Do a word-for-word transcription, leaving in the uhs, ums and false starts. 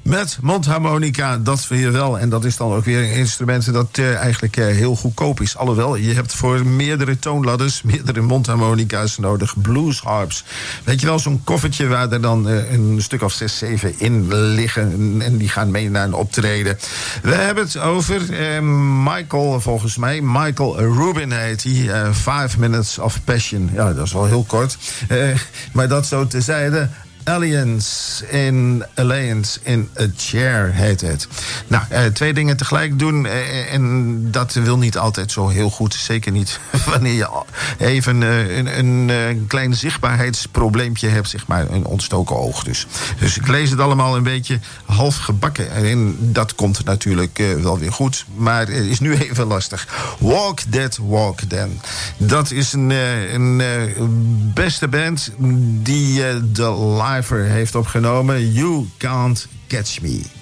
Met mondharmonica, dat wil je wel. En dat is dan ook weer een instrument dat uh, eigenlijk uh, heel goedkoop is. Alhoewel, je hebt voor meerdere toonladders, meerdere mondharmonica's nodig. Bluesharps. Weet je wel, zo'n koffertje waar er dan uh, een stuk of zes, zeven in liggen. En die gaan mee naar een optreden. We hebben het over uh, Michael, volgens mij. Michael Rubin heet hij. Uh, Five Minutes of Passion. Ja, dat is wel heel kort. Uh, maar dat zo tezijde. Alliance in Alliance in a Chair heet het. Nou, eh, twee dingen tegelijk doen. Eh, en dat wil niet altijd zo heel goed. Zeker niet wanneer je even eh, een, een, een klein zichtbaarheidsprobleempje hebt. Zeg maar, een ontstoken oog dus. Dus ik lees het allemaal een beetje half gebakken. En dat komt natuurlijk eh, wel weer goed. Maar het is nu even lastig. Walk That Walk Then. Dat is een, een, een beste band die uh, de live heeft opgenomen. You Can't Catch Me.